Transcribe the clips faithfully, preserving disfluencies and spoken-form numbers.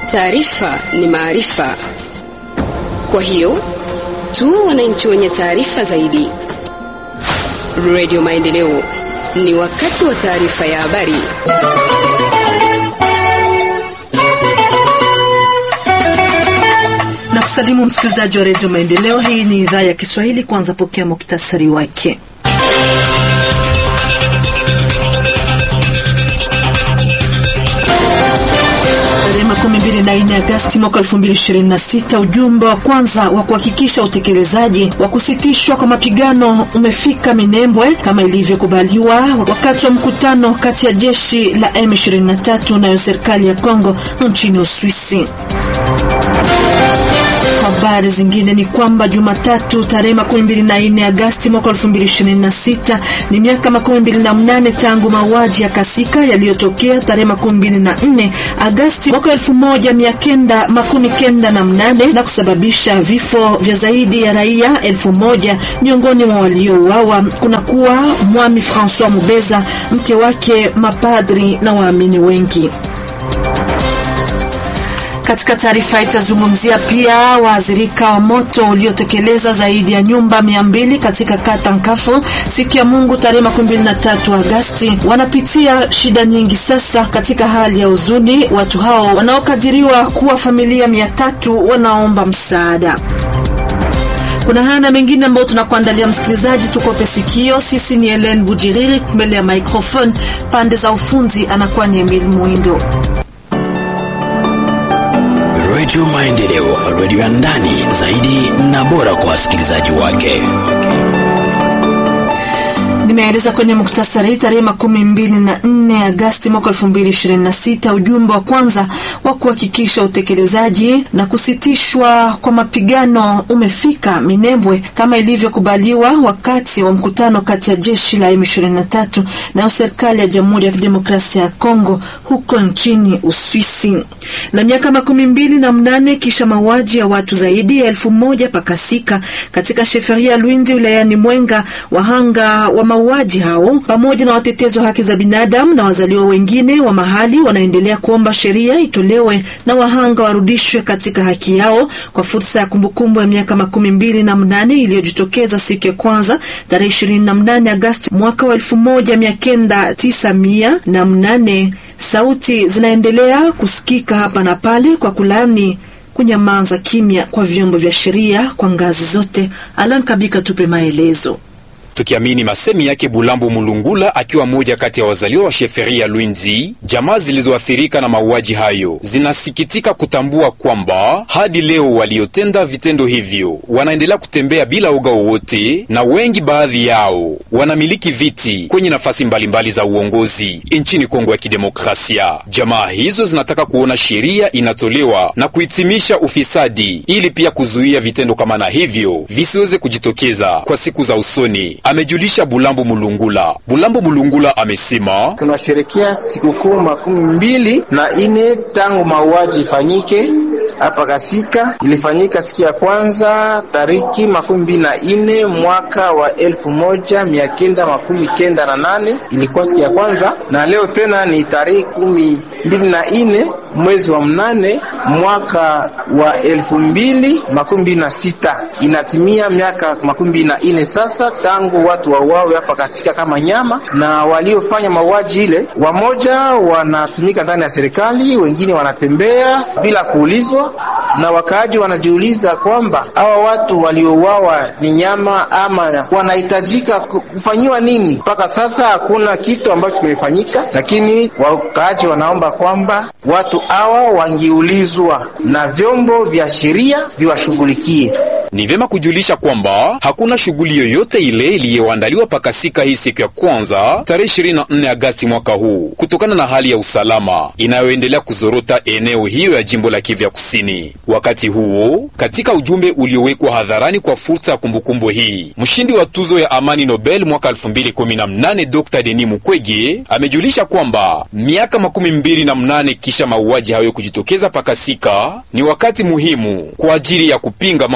Taarifa ni maarifa. Kwa hiyo, tu wananchi wenye taarifa zaidi. Radio Maendeleo, ni wakati wa taarifa ya habari. Na kusalimu msikilizaji wa Radio Maendeleo, hii ni idhaa ya Kiswahili. Kwanza pokea muktasari wake. makumi mbili na nne Agosti mwaka elfu mbili ishirini na sita, ujumbe wa kwanza wa kuhakikisha utekelezaji wa kusitishwa kwa mapigano umefika Minembwe kama ilivyokubaliwa wakati wa mkutano kati ya jeshi la M ishirini na tatu na serikali ya Kongo nchini Uswisi. Habari zingine ni kwamba Jumatatu tarehe makumi mbili na nne Agosti mwaka elfu mbili ishirini na sita ni miaka makumi mbili na mnane tangu mauaji ya Kasika yaliyotokea tarehe makumi mbili na nne Agosti mwaka elfu moja mia kenda makumi kenda na mnane na kusababisha vifo vya zaidi ya raia elfu moja. Miongoni mwa waliouawa kuna kuwa Mwami François Mubeza, mke wake, mapadri na waamini wengi. Katika taarifa itazungumzia pia waathirika wa moto uliotekeleza zaidi ya nyumba mia mbili katika kata Nkafu siku ya Mungu tarehe makumi mbili na tatu Agosti. Wanapitia shida nyingi sasa katika hali ya huzuni. Watu hao wanaokadiriwa kuwa familia mia tatu wanaomba msaada. Kuna hana mengine ambayo tunakuandalia msikilizaji, tukope sikio. Sisi ni Helen Bujiriri, mbele ya microphone, pande za ufunzi anakuwa ni Emil Muindo. Radio Maendeleo, radio ya ndani zaidi na bora kwa wasikilizaji wake. Nimeeleza kwenye muktasari tarehe makumi mbili na nne Agosti mwaka elfu mbili ishirini na sita, ujumbe wa kwanza wa kuhakikisha utekelezaji na kusitishwa kwa mapigano umefika Minembwe kama ilivyokubaliwa wakati wa mkutano kati ya jeshi la M ishirini na tatu na serikali ya Jamhuri ya Kidemokrasia ya Kongo huko nchini Uswisi. Na miaka makumi mbili na mnane kisha mauaji ya watu zaidi ya elfu moja pakasika katika sheferia Lwindi wilayani Mwenga, wahanga wa mauaji hao pamoja na watetezi wa haki za binadamu na wazaliwa wengine wa mahali wanaendelea kuomba sheria itolewe na wahanga warudishwe katika haki yao kwa fursa ya kumbukumbu ya miaka makumi mbili na mnane iliyojitokeza siku ya kwanza tarehe ishirini na mnane Agosti mwaka wa elfu moja mia kenda tisa mia na mnane. Sauti zinaendelea kusikika hapa na pale kwa kulani kunyamaza kimya kwa vyombo vya sheria kwa ngazi zote. Alan Kabika tupe maelezo. Tukiamini masemi yake Bulambo Mulungula, akiwa moja kati ya wazaliwa wa sheferia Lwindi, jamaa zilizoathirika na mauaji hayo zinasikitika kutambua kwamba hadi leo waliotenda vitendo hivyo wanaendelea kutembea bila uga wowote, na wengi baadhi yao wanamiliki viti kwenye nafasi mbalimbali za uongozi nchini Kongo ya Kidemokrasia. Jamaa hizo zinataka kuona sheria inatolewa na kuhitimisha ufisadi, ili pia kuzuia vitendo kama na hivyo visiweze kujitokeza kwa siku za usoni, amejulisha Bulambo Mulungula. Bulambo Mulungula amesema tunasherehekea sikukuu makumi mbili na ine tangu mauaji ifanyike hapa Kasika. Ilifanyika siku ya kwanza tariki makumi mbili na ine mwaka wa elfu moja mia kenda makumi kenda na nane, ilikuwa siku ya kwanza, na leo tena ni tariki kumi mbili na ine mwezi wa mnane mwaka wa elfu mbili makumi mbili na sita. Inatimia miaka makumi mbili na ine sasa tangu watu wauawe hapa Kasika kama nyama, na waliofanya mauaji ile wamoja wanatumika ndani ya serikali, wengine wanatembea bila kuulizwa, na wakaaji wanajiuliza kwamba hawa watu waliouawa ni nyama ama wanahitajika kufanyiwa nini. Mpaka sasa hakuna kitu ambacho kimefanyika, lakini wakaaji wanaomba kwamba watu hawa wangiulizwa na vyombo vya sheria viwashughulikie. Ni vema kujulisha kwamba hakuna shughuli yoyote ile iliyoandaliwa pakasika hii siku ya kwanza tarehe ishirini na nne Agosti mwaka huu kutokana na hali ya usalama inayoendelea kuzorota eneo hiyo ya jimbo la Kivu Kusini. Wakati huo, katika ujumbe uliowekwa hadharani kwa fursa ya kumbukumbu hii, mshindi wa tuzo ya amani Nobel mwaka elfu mbili kumi na mnane Dokta Denis Mukwege amejulisha kwamba miaka makumi mbili na mnane kisha mauaji hayo kujitokeza pakasika ni wakati muhimu kwa ajili ya kupinga mambo kama na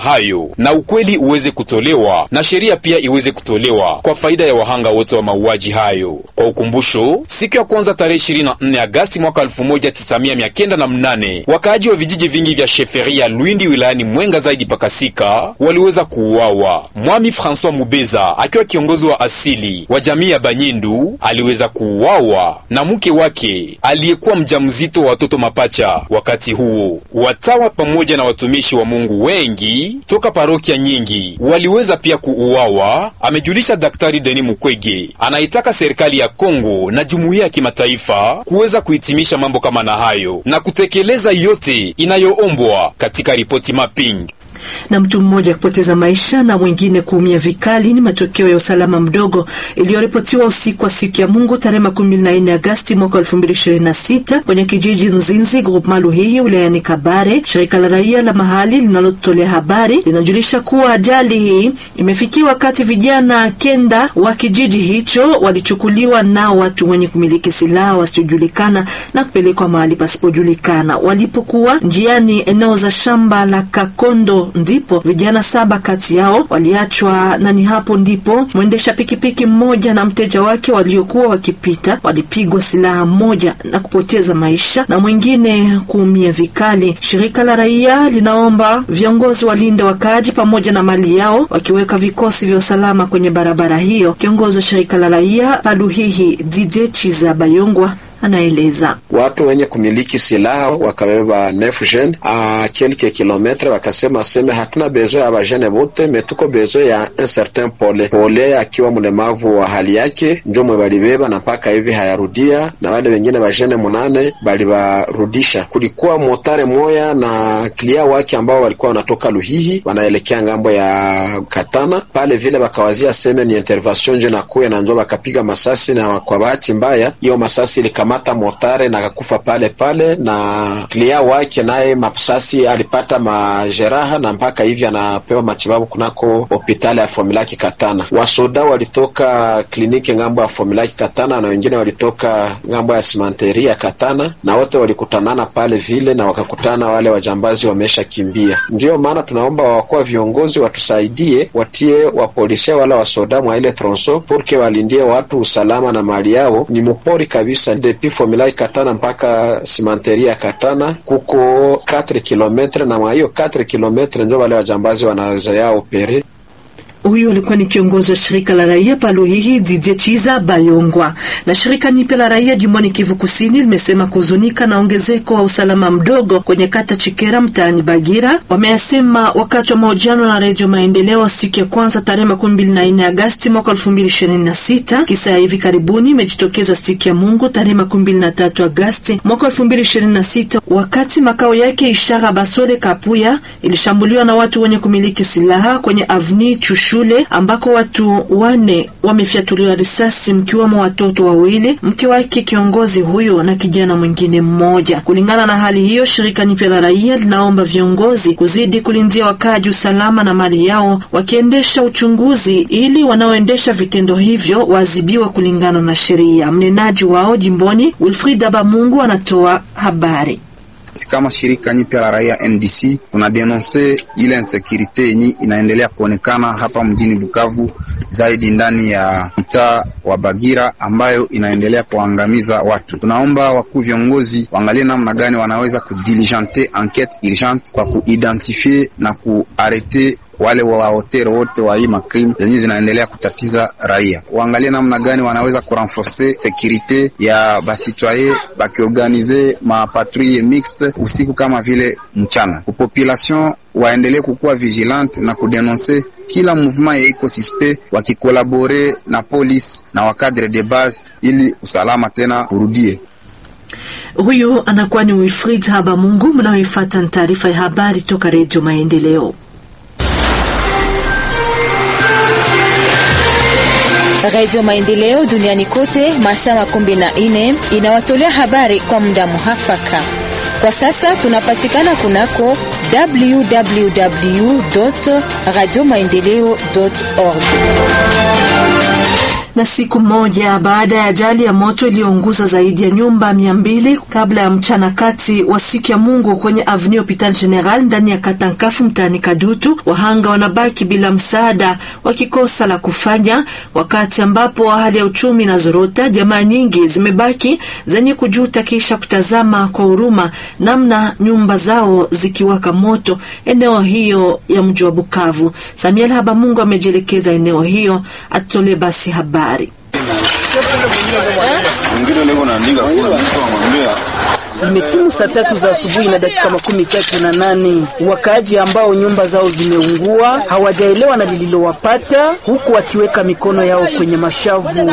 hayo na ukweli uweze kutolewa na sheria pia iweze kutolewa kwa faida ya wahanga wote wa mauaji hayo. Kwa ukumbusho, siku ya kwanza tarehe ishirini na nne Agasti mwaka elfu moja tisa mia kenda na mnane, wakaaji wa vijiji vingi vya Sheferia Lwindi wilayani Mwenga zaidi Pakasika waliweza kuuawa. Mwami François Mubeza akiwa kiongozi wa asili wa jamii ya Banyindu aliweza kuuawa na mke wake aliyekuwa mjamzito wa watoto mapacha. Wakati huo watawa pamoja na watumishi wa Mungu wengi toka parokia nyingi waliweza pia kuuawa, amejulisha Daktari Denis Mukwege. Anaitaka serikali ya Kongo na jumuiya ya kimataifa kuweza kuhitimisha mambo kama na hayo na kutekeleza yote inayoombwa katika ripoti mapping. Na mtu mmoja kupoteza maisha na mwingine kuumia vikali ni matokeo ya usalama mdogo iliyoripotiwa usiku wa siku ya Mungu tarehe makumi na nne Agasti mwaka elfu mbili ishirini na sita kwenye kijiji Nzinzi groupement Luhihi wilayani Kabare. Shirika la raia la mahali linalotolea habari linajulisha kuwa ajali hii imefikia wakati vijana kenda wa kijiji hicho walichukuliwa na watu wenye kumiliki silaha wasiojulikana na kupelekwa mahali pasipojulikana. Walipokuwa njiani eneo za shamba la Kakondo ndipo vijana saba kati yao waliachwa, na ni hapo ndipo mwendesha pikipiki mmoja na mteja wake waliokuwa wakipita walipigwa silaha moja na kupoteza maisha na mwingine kuumia vikali. Shirika la raia linaomba viongozi walinde wakaaji pamoja na mali yao, wakiweka vikosi vya usalama kwenye barabara hiyo. Kiongozi wa shirika la raia Paluhihi D J Chiza Bayongwa anaeleza watu wenye kumiliki silaha wakabeba nefu jen a kelke kilometre, wakasema seme hatuna bezo ya bajene bote, metuko bezo ya un certain pole pole akiwa mlemavu wa hali yake ndio mwe balibeba na paka hivi hayarudia, na wale wengine bajene munane balibarudisha. Kulikuwa motare moya na klia wake ambao walikuwa wanatoka Luhihi wanaelekea ngambo ya Katana pale vile, bakawazia seme ni intervention je na kuya na ndio bakapiga masasi, na kwa bahati mbaya hiyo masasi ilika mata motare na kakufa pale pale, na klia wake naye mapsasi alipata majeraha na mpaka hivi anapewa matibabu kunako hospitali ya Fomilaki Katana. Wasoda walitoka kliniki ngambo ya Fomilaki Katana na wengine walitoka ngambo ya simanteri ya Katana, na wote walikutanana pale vile na wakakutana wale wajambazi wamesha kimbia. Ndio maana tunaomba wakuu viongozi watusaidie, watie wa polisi wala wasoda mwa ile tronso porque walindie watu usalama na mali yao. Ni mpori kabisa de Fomilaki Katana mpaka simanteria Katana kuko quatre kilometre, na mwa hiyo quatre kilometre ndio wale wajambazi wanaweza yao opere. Huyu alikuwa ni kiongozi wa shirika la raia Paluhihi Didier Chiza Bayongwa. Na shirika nipe la raia jimboni Kivu Kusini limesema kuzunika na ongezeko wa usalama mdogo kwenye kata Chikera mtaani Bagira. Wameyasema wakati wa mahojiano na Radio Maendeleo siku ya kwanza tarehe makumi mbili na nne Agasti mwaka elfu mbili ishirini na sita. Kisa ya hivi karibuni imejitokeza siku ya Mungu tarehe makumi mbili na tatu Agasti mwaka elfu mbili ishirini na sita wakati makao yake Ishara Basole Kapuya ilishambuliwa na watu wenye kumiliki silaha kwenye Avni Chushu shule ambako watu wane wamefyatuliwa risasi, mkiwamo watoto wawili, mke wake kiongozi huyo na kijana mwingine mmoja. Kulingana na hali hiyo, shirika nipya la raia linaomba viongozi kuzidi kulindia wakaji usalama na mali yao, wakiendesha uchunguzi ili wanaoendesha vitendo hivyo waadhibiwa kulingana na sheria. Mnenaji wao jimboni Wilfried Abamungu anatoa habari. Kama shirika nipya la raia N D C tunadenonse ile insecurity yenye inaendelea kuonekana hapa mjini Bukavu, zaidi ndani ya mtaa wa Bagira ambayo inaendelea kuangamiza watu. Tunaomba wakuu viongozi waangalie namna gani wanaweza kudiligenter enquête urgente kwa kuidentify na kuarete wale wa hoteli wote wa hii makrim zenye zinaendelea kutatiza raia. Waangalie namna gani wanaweza kurenforcer securite ya basitoye bakiorganize ma patrouille mixte usiku kama vile mchana. Population waendelee kukuwa vigilante na kudenoncer kila mouvement ya iko suspect, wakikolabore na police na wakadre de base ili usalama tena urudie. Huyu anakuwa ni Wilfried Habamungu. Mnaoifuata taarifa ya habari toka Radio Maendeleo. Radio Maendeleo duniani kote masaa makumi na nne inawatolea habari kwa muda muhafaka. Kwa sasa tunapatikana kunako w w w dot radio maendeleo dot org. Na siku moja baada ya ajali ya moto iliyounguza zaidi ya nyumba mia mbili kabla ya mchana kati wa siku ya Mungu kwenye Avenue Hopital General ndani ya Katankafu mtaani Kadutu, wahanga wanabaki bila msaada wakikosa la kufanya, wakati ambapo hali ya uchumi na zorota. Jamaa nyingi zimebaki zenye kujuta kisha kutazama kwa huruma namna nyumba zao zikiwaka moto eneo hiyo ya mji wa Bukavu. Samuel Habamungu amejelekeza eneo hiyo, atole basi habari. Imetimu saa tatu za asubuhi na dakika makumi tatu na nane. Wakaaji ambao nyumba zao zimeungua hawajaelewa na lililowapata, huku wakiweka mikono yao kwenye mashavu.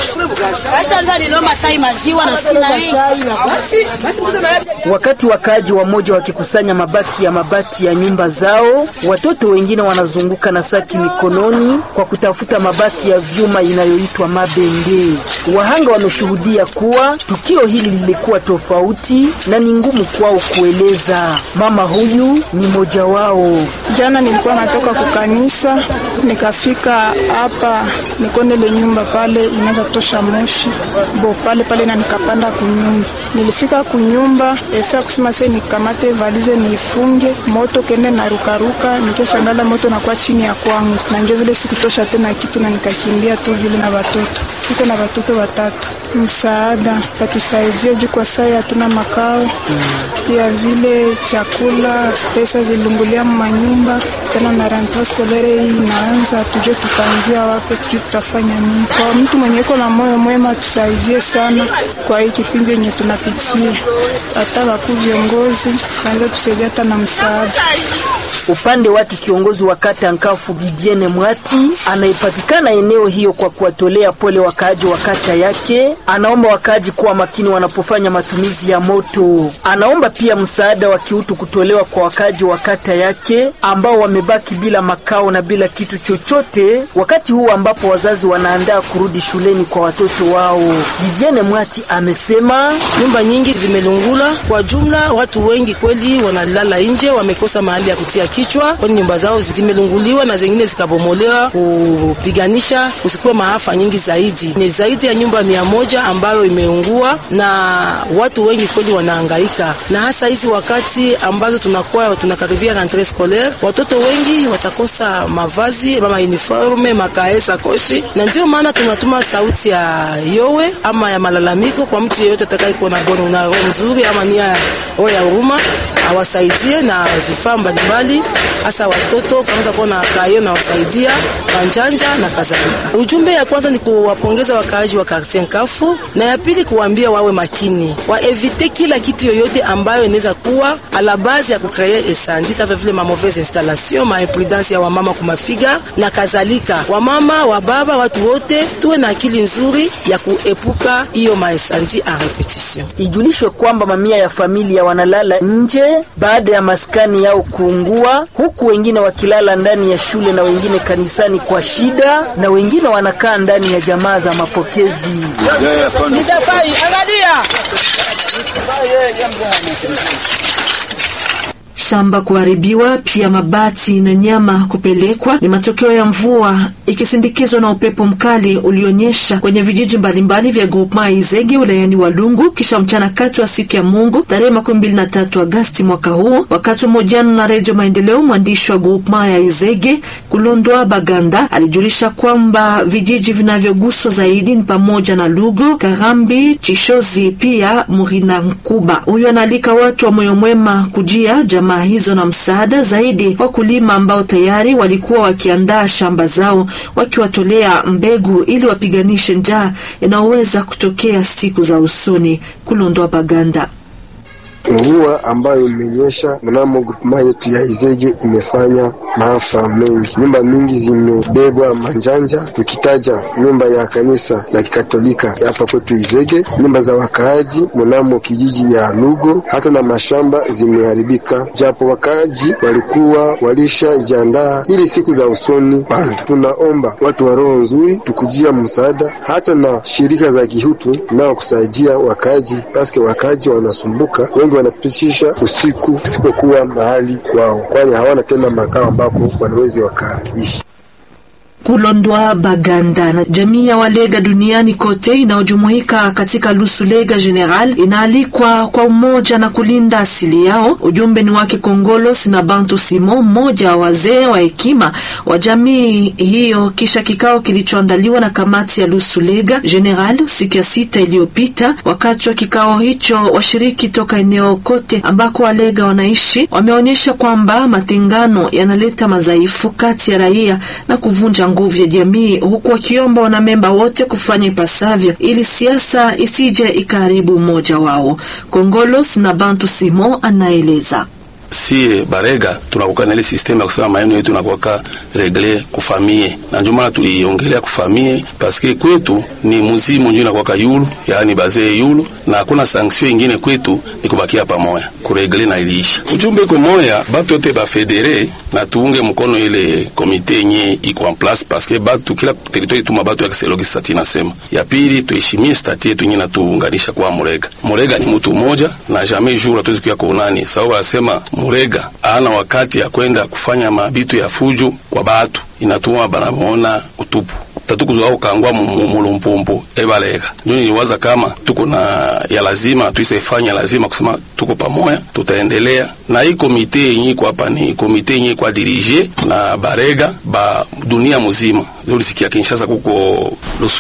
Wakati wakaaji wamoja wakikusanya mabaki ya mabati ya nyumba zao, watoto wengine wanazunguka na saki mikononi kwa kutafuta mabaki ya vyuma inayoitwa mabende. Wahanga wameshuhudia kuwa tukio hili lilikuwa tofauti na ni ngumu kwao kueleza. Mama huyu ni moja wao. Jana nilikuwa natoka kukanisa, nikafika hapa nikone ile nyumba pale inaanza kutosha moshi. Bo pale pale na nikapanda kunyumba. Nilifika kunyumba, efa kusema sasa nikamate valize nifunge, moto kende na rukaruka, nikishangala moto na kwa chini ya kwangu. Na ndio vile sikutosha tena kitu na nikakimbia tu vile na watoto. Niko na watoto watatu. Msaada patusaidie juu kwa saa hatuna makao. Pia vile chakula, pesa zilungulia manyumba, tena na rentrée scolaire hii inaanza, tujue tutaanzia wapi, tujue tutafanya nini. Kwa mtu mwenye yuko na moyo mwema tusaidie sana kwa hii kipindi yenye tunapitia. Hata wakuu viongozi kwanza tusaidie hata na msaada. Upande wake kiongozi wa kata Nkafu Gidiene Mwati anaipatikana eneo hiyo kwa kuwatolea pole wakaaji wa kata yake. Anaomba wakaaji kuwa makini wanapofanya matumizi ya moto. Anaomba pia msaada wa kiutu kutolewa kwa wakaaji wa kata yake ambao wamebaki bila makao na bila kitu chochote, wakati huu ambapo wazazi wanaandaa kurudi shuleni kwa watoto wao. Gidiene Mwati amesema nyumba nyingi zimelungula. Kwa jumla watu wengi kweli wanalala nje, wamekosa mahali ya kutia kichwa, kwani nyumba zao zimelunguliwa na zingine zikabomolewa kupiganisha kusikue maafa nyingi zaidi. Ni zaidi ya nyumba mia moja ambayo imeungua na watu wengi kweli wanahangaika. Na hasa hizi wakati ambazo tunakuwa tunakaribia rentrée scolaire, watoto wengi watakosa mavazi, mama uniforme, makaesa, koshi. Na ndio maana tunatuma sauti ya yowe ama ya malalamiko kwa mtu yeyote atakayekuwa na bono na roho nzuri ama nia ya huruma, awasaidie na vifaa mbalimbali, hasa watoto kwanza kuwa na kayo na wasaidia panjanja na kadhalika. Ujumbe ya kwanza ni kuwapongeza wakaaji wa quartier Nkafu, na ya pili kuambia wawe makini, wa evite kila kitu yoyote ambayo inaweza kuwa ala base ya kucreer incendie, kama vile ma mauvaise installation, ma imprudence ya wamama kumafiga na kadhalika. Wamama, wababa, watu wote tuwe na akili nzuri ya kuepuka hiyo ma incendie en repetition. Ijulishwe kwamba mamia ya familia wanalala nje baada ya maskani yao kuungua, huku wengine wakilala ndani ya shule na wengine kanisani kwa shida, na wengine wanakaa ndani ya jamaa za mapokezi. Shamba kuharibiwa, pia mabati na nyama kupelekwa ni matokeo ya mvua ikisindikizwa na upepo mkali ulionyesha kwenye vijiji mbalimbali vya groupement Izege wilayani Walungu kisha mchana kati wa siku ya Mungu tarehe makumi mbili na tatu Agosti mwaka huu. Wakati mmoja na Radio Maendeleo, mwandishi wa groupement ya Izege Kulondwa Baganda alijulisha kwamba vijiji vinavyoguswa zaidi ni pamoja na Lugo, Karambi, Chishozi pia Murina Nkuba. Huyo analika watu wa moyo mwema kujia jamaa hizo na msaada zaidi wakulima ambao tayari walikuwa wakiandaa shamba zao wakiwatolea mbegu ili wapiganishe njaa inayoweza kutokea siku za usoni. Kulondwa Baganda. Mvua ambayo imenyesha mnamo groupement yetu ya Izege imefanya maafa mengi. Nyumba mingi zimebebwa manjanja, tukitaja nyumba ya kanisa la Kikatolika hapa kwetu Izege, nyumba za wakaaji mnamo kijiji ya Lugo, hata na mashamba zimeharibika, japo wakaaji walikuwa walishajiandaa ili siku za usoni panda. Tunaomba watu wa roho nzuri tukujia msaada, hata na shirika za kihutu nao kusaidia wakaaji, paske wakaaji wanasumbuka, wengi wanapitisha usiku usipokuwa mahali kwao, kwani hawana tena makao ambako wanaweza wakaishi. Kulondwa Baganda na jamii ya Walega duniani kote inayojumuika katika Lusulega General inaalikwa kwa umoja na kulinda asili yao. Ujumbe ni wake Kongolos na Bantu Simo, mmoja wa wazee wa hekima wa jamii hiyo, kisha kikao kilichoandaliwa na kamati ya Lusulega General siku ya sita iliyopita. Wakati wa kikao hicho, washiriki toka eneo kote ambako Walega wanaishi wameonyesha kwamba matengano yanaleta madhaifu kati ya raia na kuvunja nguvu ya jamii, huku wakiomba wanamemba wote kufanya ipasavyo ili siasa isije ikaribu umoja wao. Kongolos na Bantu Simo anaeleza. Si Barega tunakukana ile system ya kusema maneno yetu tunakuwa regle kufamie, na ndio maana tuliongelea kufamie paske kwetu ni muzimu ndio inakuwa yulu, yani bazee yulu, na hakuna sanction nyingine kwetu ni kubakia pamoja kuregle na iliisha. Ujumbe kwa moya batu yote ba federe na tuunge mkono ile komite yenye iko en place paske batu kila territoire tuma batu ya kiselogi stati nasema. Ya pili tuheshimie stati yetu yenye natuunganisha kwa Murega. Murega ni mtu mmoja na jamais jour hatuwezi kuya kuonani. Sababu asema Murega ana wakati ya kwenda kufanya mabitu ya fujo kwa batu, inatuma banaona utupu tatukuzo au kangwa mulumpumpu ebalega. Ndio niwaza kama tuko na ya lazima tuisefanya lazima kusema tuko pamoja, tutaendelea na hii komite yenyewe kwa hapa ni komite yenyewe kwa dirige na Barega ba dunia mzima. Ndio sikia Kinshasa kuko Lusu